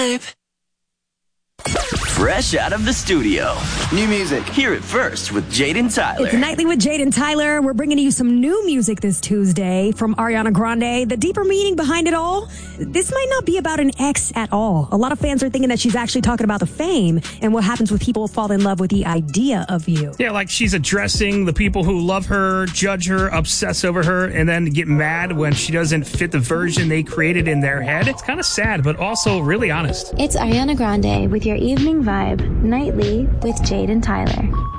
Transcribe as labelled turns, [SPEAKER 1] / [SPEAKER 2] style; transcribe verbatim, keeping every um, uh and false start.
[SPEAKER 1] Vibe. Fresh out of the studio.
[SPEAKER 2] New music.
[SPEAKER 1] Hear it first with Jade and Tyler.
[SPEAKER 3] It's Nightly with Jade and Tyler. We're bringing you some new music this Tuesday from Ariana Grande. The deeper meaning behind it all, this might not be about an ex at all. A lot of fans are thinking that she's actually talking about the fame and what happens when people fall in love with the idea of you.
[SPEAKER 4] Yeah, like she's addressing the people who love her, judge her, obsess over her, and then get mad when she doesn't fit the version they created in their head. It's kind of sad, but also really honest.
[SPEAKER 5] It's Ariana Grande with your evening vibe, Nightly with Jade and Tyler.